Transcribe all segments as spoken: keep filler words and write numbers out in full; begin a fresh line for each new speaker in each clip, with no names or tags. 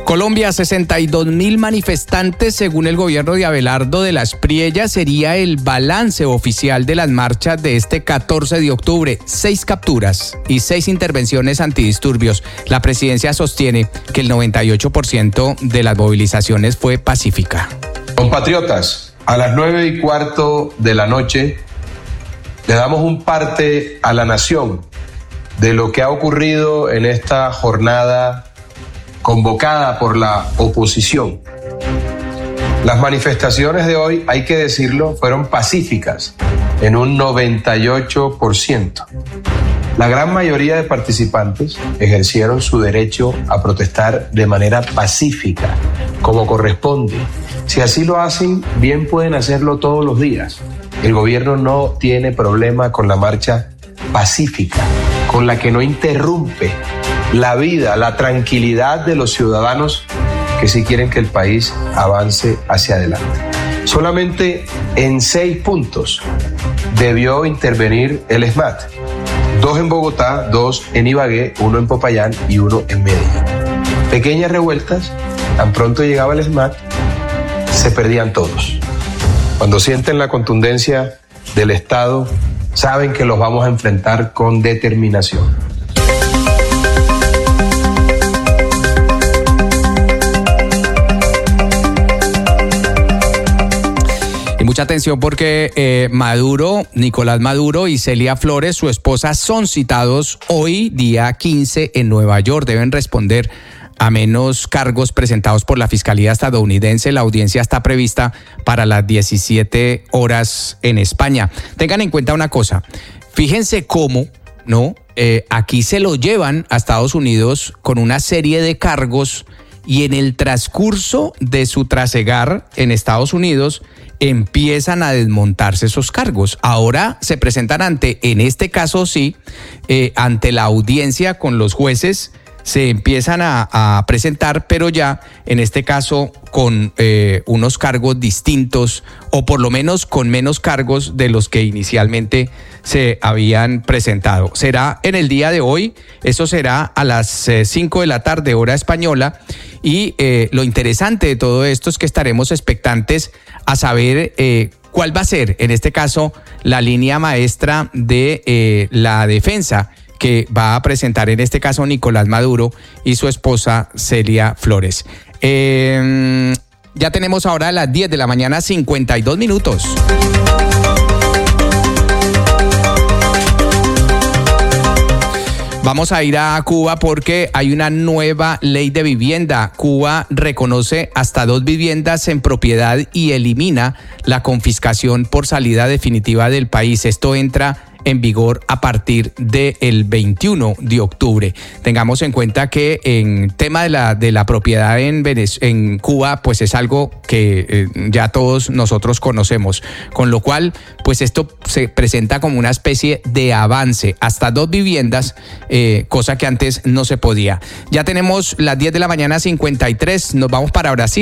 Colombia, sesenta y dos mil manifestantes, según el gobierno de Abelardo de la Espriella, sería el balance oficial de las marchas de este catorce de octubre. Seis capturas y seis intervenciones antidisturbios. La presidencia sostiene que el noventa y ocho por ciento de las movilizaciones fue pacífica.
Compatriotas, a las nueve y cuarto de la noche le damos un parte a la nación de lo que ha ocurrido en esta jornada convocada por la oposición. Las manifestaciones de hoy, hay que decirlo, fueron pacíficas en un noventa y ocho por ciento. La gran mayoría de participantes ejercieron su derecho a protestar de manera pacífica, como corresponde. Si así lo hacen, bien pueden hacerlo todos los días. El gobierno no tiene problema con la marcha pacífica, con la que no interrumpe la vida, la tranquilidad de los ciudadanos que sí quieren que el país avance hacia adelante. Solamente en seis puntos debió intervenir el ESMAD. Dos en Bogotá, dos en Ibagué, uno en Popayán y uno en Medellín. Pequeñas revueltas, tan pronto llegaba el ESMAD, se perdían todos. Cuando sienten la contundencia del Estado, saben que los vamos a enfrentar con determinación.
Y mucha atención porque eh, Maduro, Nicolás Maduro y Celia Flores, su esposa, son citados hoy, día quince, en Nueva York. Deben responder a menos cargos presentados por la Fiscalía estadounidense. La audiencia está prevista para las diecisiete horas en España. Tengan en cuenta una cosa, fíjense cómo, ¿no? Eh, aquí se lo llevan a Estados Unidos con una serie de cargos y en el transcurso de su trasegar en Estados Unidos empiezan a desmontarse esos cargos. Ahora se presentan ante, en este caso sí, eh, ante la audiencia con los jueces, se empiezan a, a presentar, pero ya en este caso con eh, unos cargos distintos o por lo menos con menos cargos de los que inicialmente se habían presentado. Será en el día de hoy, eso será a las eh, cinco de la tarde, hora española, y eh, lo interesante de todo esto es que estaremos expectantes a saber eh, cuál va a ser, en este caso, la línea maestra de eh, la defensa que va a presentar en este caso Nicolás Maduro y su esposa Celia Flores. Eh, ya tenemos ahora a las diez de la mañana, cincuenta y dos minutos. Vamos a ir a Cuba porque hay una nueva ley de vivienda. Cuba reconoce hasta dos viviendas en propiedad y elimina la confiscación por salida definitiva del país. Esto entra en vigor a partir del veintiuno de octubre. Tengamos en cuenta que en tema de la, de la propiedad en, Venez- en Cuba, pues es algo que eh, ya todos nosotros conocemos, con lo cual pues esto se presenta como una especie de avance, hasta dos viviendas, eh, cosa que antes no se podía. Ya tenemos las diez de la mañana, cincuenta y tres, nos vamos para Brasil.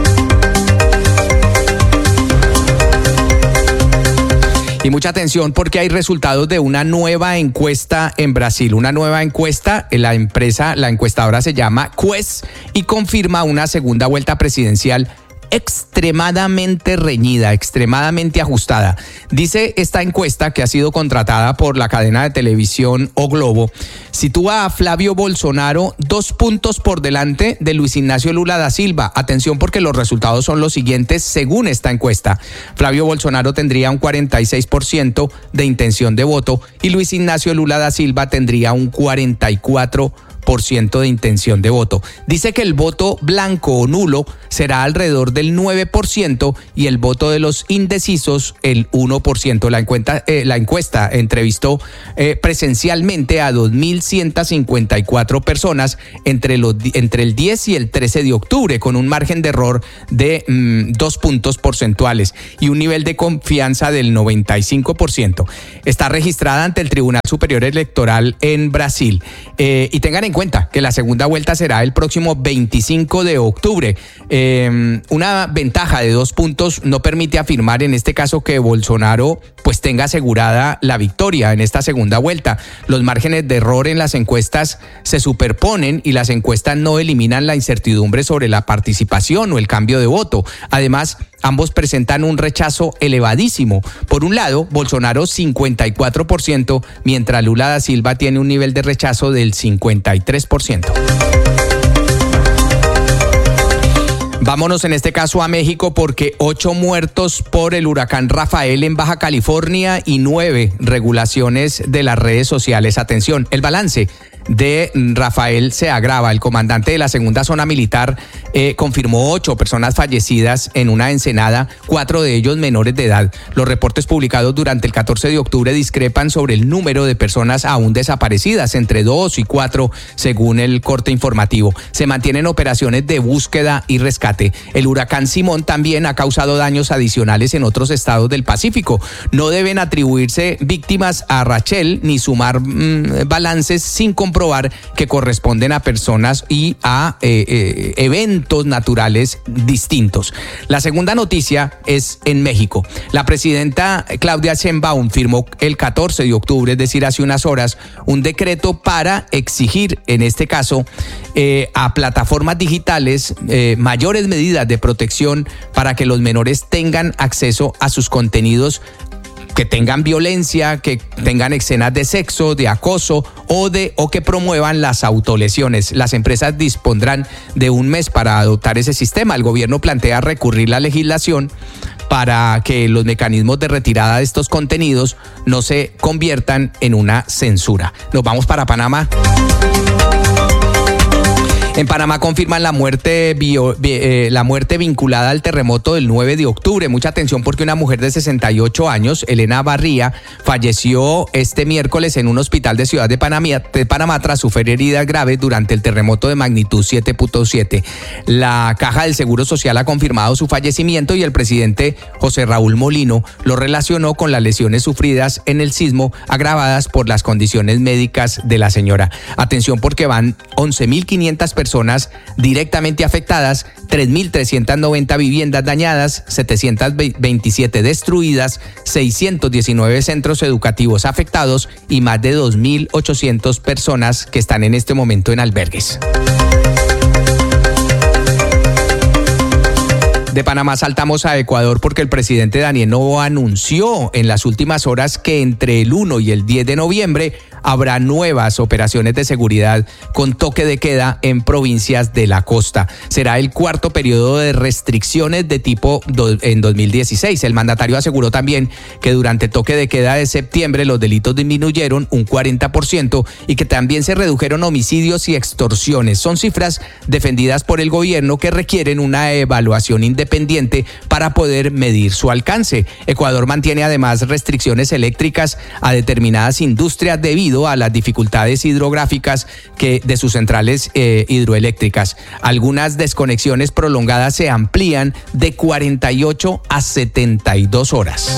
Y mucha atención porque hay resultados de una nueva encuesta en Brasil. Una nueva encuesta, la empresa, la encuestadora se llama Quest y confirma una segunda vuelta presidencial extremadamente reñida, extremadamente ajustada. Dice esta encuesta, que ha sido contratada por la cadena de televisión O Globo, sitúa a Flavio Bolsonaro dos puntos por delante de Luis Ignacio Lula da Silva. Atención porque los resultados son los siguientes según esta encuesta. Flavio Bolsonaro tendría un cuarenta y seis por ciento de intención de voto y Luis Ignacio Lula da Silva tendría un cuarenta y cuatro por ciento de intención de voto. Dice que el voto blanco o nulo será alrededor del nueve por ciento y el voto de los indecisos el uno por ciento. La encuesta, eh, la encuesta entrevistó eh, presencialmente a dos mil ciento cincuenta y cuatro personas entre, los, entre el diez y el trece de octubre, con un margen de error de mmm, dos puntos porcentuales y un nivel de confianza del noventa y cinco por ciento. Está registrada ante el Tribunal Superior Electoral en Brasil. Eh, y tengan en en cuenta que la segunda vuelta será el próximo veinticinco de octubre. Eh, una ventaja de dos puntos no permite afirmar en este caso que Bolsonaro pues tenga asegurada la victoria en esta segunda vuelta. Los márgenes de error en las encuestas se superponen y las encuestas no eliminan la incertidumbre sobre la participación o el cambio de voto. Además, ambos presentan un rechazo elevadísimo. Por un lado, Bolsonaro cincuenta y cuatro por ciento, mientras Lula da Silva tiene un nivel de rechazo del cincuenta y tres por ciento. Vámonos en este caso a México porque ocho muertos por el huracán Rafael en Baja California y nueve regulaciones de las redes sociales. Atención, el balance de Rafael se agrava. El comandante de la segunda zona militar eh, confirmó ocho personas fallecidas en una ensenada, cuatro de ellos menores de edad. Los reportes publicados durante el catorce de octubre discrepan sobre el número de personas aún desaparecidas, entre dos y cuatro, según el corte informativo. Se mantienen operaciones de búsqueda y rescate. El huracán Simón también ha causado daños adicionales en otros estados del Pacífico. No deben atribuirse víctimas a Rachel ni sumar mmm, balances sin comprobar que corresponden a personas y a eh, eh, eventos naturales distintos. La segunda noticia es en México. La presidenta Claudia Sheinbaum firmó el catorce de octubre, es decir, hace unas horas, un decreto para exigir, en este caso, eh, a plataformas digitales eh, mayores medidas de protección para que los menores tengan acceso a sus contenidos que tengan violencia, que tengan escenas de sexo, de acoso o de o que promuevan las autolesiones. Las empresas dispondrán de un mes para adoptar ese sistema. El gobierno plantea recurrir la legislación para que los mecanismos de retirada de estos contenidos no se conviertan en una censura. Nos vamos para Panamá. En Panamá confirman la muerte, bio, eh, la muerte vinculada al terremoto del nueve de octubre. Mucha atención porque una mujer de sesenta y ocho años, Elena Barría, falleció este miércoles en un hospital de Ciudad de Panamá, de Panamá tras sufrir heridas graves durante el terremoto de magnitud siete punto siete. La Caja del Seguro Social ha confirmado su fallecimiento y el presidente José Raúl Molino lo relacionó con las lesiones sufridas en el sismo agravadas por las condiciones médicas de la señora. Atención porque van once mil quinientas personas personas directamente afectadas, tres mil trescientas noventa viviendas dañadas, setecientas veintisiete destruidas, seiscientos diecinueve centros educativos afectados y más de dos mil ochocientas personas que están en este momento en albergues. De Panamá saltamos a Ecuador porque el presidente Daniel Noboa anunció en las últimas horas que entre el uno y el diez de noviembre habrá nuevas operaciones de seguridad con toque de queda en provincias de la costa. Será el cuarto periodo de restricciones de tipo do, en dos mil dieciséis. El mandatario aseguró también que durante el toque de queda de septiembre los delitos disminuyeron un cuarenta por ciento y que también se redujeron homicidios y extorsiones. Son cifras defendidas por el gobierno que requieren una evaluación independiente para poder medir su alcance. Ecuador mantiene además restricciones eléctricas a determinadas industrias debido a las dificultades hidrográficas que de sus centrales eh, hidroeléctricas. Algunas desconexiones prolongadas se amplían de cuarenta y ocho a setenta y dos horas.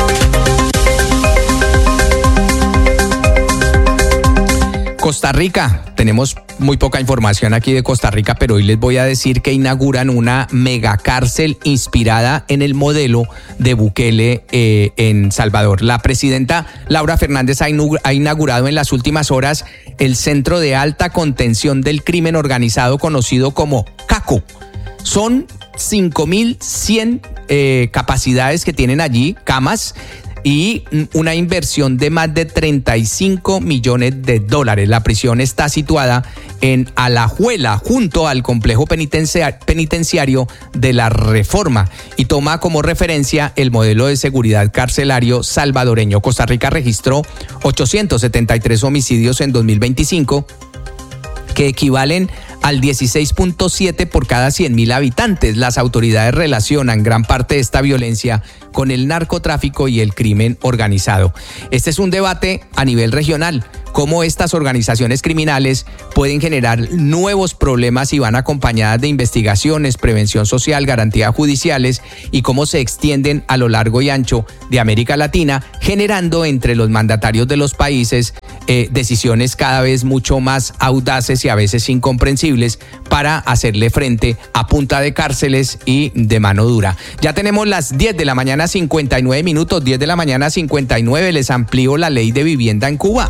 Costa Rica, tenemos muy poca información aquí de Costa Rica, pero hoy les voy a decir que inauguran una megacárcel inspirada en el modelo de Bukele eh, en Salvador. La presidenta Laura Fernández ha inaugurado en las últimas horas el Centro de Alta Contención del Crimen Organizado conocido como CACO. Son cinco mil cien eh, capacidades que tienen allí, camas, y una inversión de más de treinta y cinco millones de dólares. La prisión está situada en Alajuela, junto al complejo penitenciario de la Reforma, y toma como referencia el modelo de seguridad carcelario salvadoreño. Costa Rica registró ochocientos setenta y tres homicidios en dos mil veinticinco, que equivalen al dieciséis punto siete por cada cien mil habitantes. Las autoridades relacionan gran parte de esta violencia con el narcotráfico y el crimen organizado. Este es un debate a nivel regional, cómo estas organizaciones criminales pueden generar nuevos problemas y van acompañadas de investigaciones, prevención social, garantías judiciales, y cómo se extienden a lo largo y ancho de América Latina, generando entre los mandatarios de los países eh, decisiones cada vez mucho más audaces y a veces incomprensibles para hacerle frente a punta de cárceles y de mano dura. Ya tenemos las diez de la mañana, cincuenta y nueve minutos, diez de la mañana, cincuenta y nueve. Les amplío la ley de vivienda en Cuba.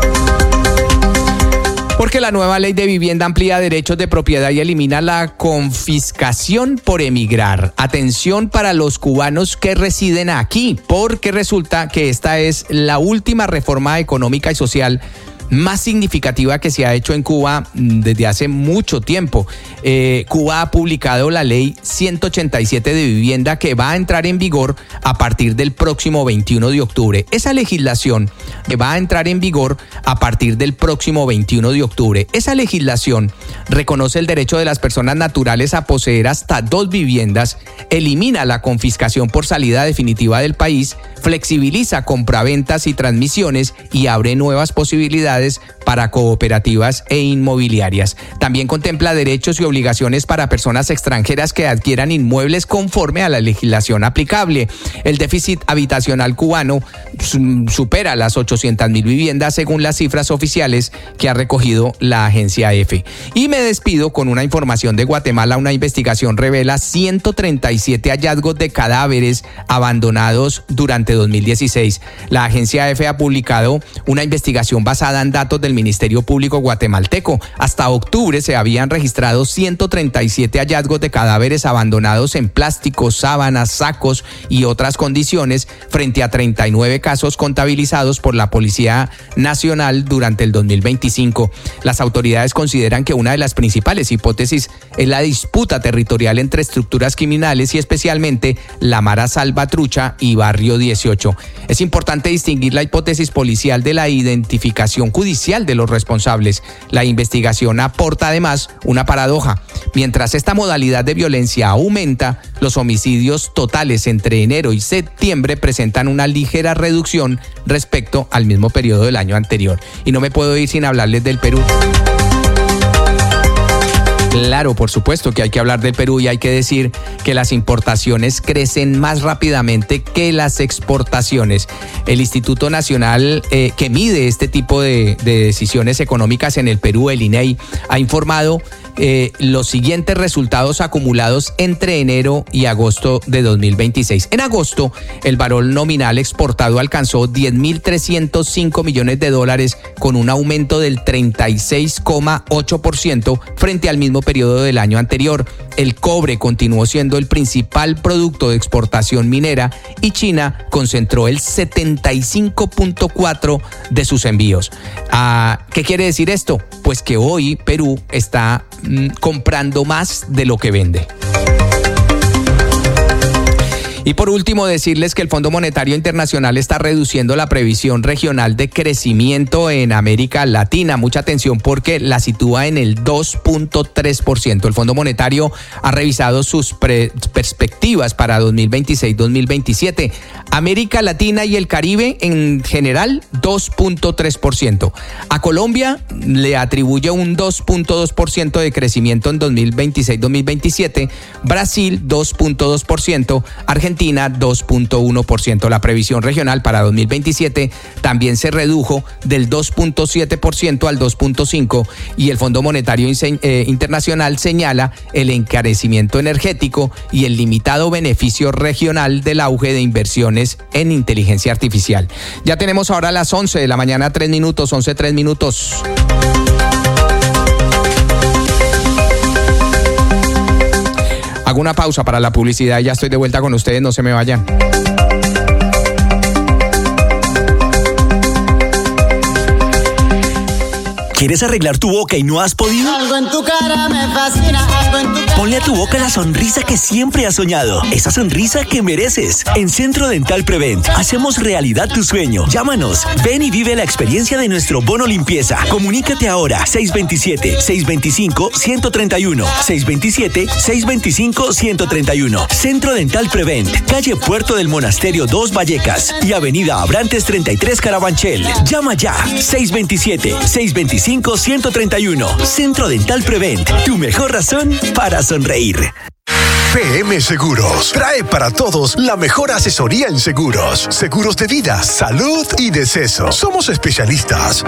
Porque la nueva ley de vivienda amplía derechos de propiedad y elimina la confiscación por emigrar. Atención para los cubanos que residen aquí, porque resulta que esta es la última reforma económica y social más significativa que se ha hecho en Cuba desde hace mucho tiempo. Eh, Cuba ha publicado la ley ciento ochenta y siete de vivienda que va a entrar en vigor a partir del próximo veintiuno de octubre. Esa legislación que va a entrar en vigor a partir del próximo veintiuno de octubre. Esa legislación reconoce el derecho de las personas naturales a poseer hasta dos viviendas, elimina la confiscación por salida definitiva del país, flexibiliza compraventas y transmisiones y abre nuevas posibilidades para cooperativas e inmobiliarias. También contempla derechos y obligaciones para personas extranjeras que adquieran inmuebles conforme a la legislación aplicable. El déficit habitacional cubano supera las ochocientas mil viviendas según las cifras oficiales que ha recogido la agencia EFE. Y me despido con una información de Guatemala. Una investigación revela ciento treinta y siete hallazgos de cadáveres abandonados durante dos mil dieciséis. La agencia EFE ha publicado una investigación basada en datos del Ministerio Público guatemalteco. Hasta octubre se habían registrado ciento treinta y siete hallazgos de cadáveres abandonados en plásticos, sábanas, sacos y otras condiciones, frente a treinta y nueve casos contabilizados por la Policía Nacional durante el dos mil veinticinco. Las autoridades consideran que una de las principales hipótesis es la disputa territorial entre estructuras criminales y especialmente la Mara Salvatrucha y Barrio dieciocho. Es importante distinguir la hipótesis policial de la identificación judicial de los responsables. La investigación aporta además una paradoja. Mientras esta modalidad de violencia aumenta, los homicidios totales entre enero y septiembre presentan una ligera reducción respecto al mismo periodo del año anterior. Y no me puedo ir sin hablarles del Perú. Claro, por supuesto que hay que hablar del Perú y hay que decir que las importaciones crecen más rápidamente que las exportaciones. El Instituto Nacional eh, que mide este tipo de, de decisiones económicas en el Perú, el INEI, ha informado Eh, los siguientes resultados acumulados entre enero y agosto de dos mil veintiséis. En agosto, el valor nominal exportado alcanzó diez mil trescientos cinco millones de dólares, con un aumento del treinta y seis coma ocho por ciento frente al mismo periodo del año anterior. El cobre continuó siendo el principal producto de exportación minera y China concentró el setenta y cinco punto cuatro por ciento de sus envíos. Ah, ¿qué quiere decir esto? Pues que hoy Perú está mm, comprando más de lo que vende. Y por último, decirles que el Fondo Monetario Internacional está reduciendo la previsión regional de crecimiento en América Latina. Mucha atención porque la sitúa en el dos punto tres por ciento. El Fondo Monetario ha revisado sus pre- perspectivas para dos mil veintiséis dos mil veintisiete. América Latina y el Caribe en general, dos punto tres por ciento. A Colombia le atribuye un dos punto dos por ciento de crecimiento en dos mil veintiséis dos mil veintisiete. Brasil, dos punto dos por ciento. Argentina, dos punto uno por ciento. La previsión regional para dos mil veintisiete también se redujo del dos punto siete por ciento al dos punto cinco por ciento y el Fondo Monetario Internacional señala el encarecimiento energético y el limitado beneficio regional del auge de inversiones en inteligencia artificial. Ya tenemos ahora las once de la mañana, tres minutos, once, tres minutos. Hago una pausa para la publicidad y ya estoy de vuelta con ustedes, no se me vayan.
¿Quieres arreglar tu boca y no has podido?
Algo en tu cara me fascina, algo en tu cara.
Ponle a tu boca la sonrisa que siempre has soñado. Esa sonrisa que mereces. En Centro Dental Prevent hacemos realidad tu sueño. Llámanos. Ven y vive la experiencia de nuestro bono limpieza. Comunícate ahora. seis dos siete, seis dos cinco, uno tres uno. seis dos siete, seis dos cinco, uno tres uno. Centro Dental Prevent. Calle Puerto del Monasterio dos Vallecas y Avenida Abrantes treinta y tres Carabanchel. Llama ya. seis dos siete, seis dos cinco, uno tres uno. Centro Dental Prevent. Tu mejor razón para sonreír.
P M Seguros trae para todos la mejor asesoría en seguros. Seguros de vida, salud y deceso. Somos especialistas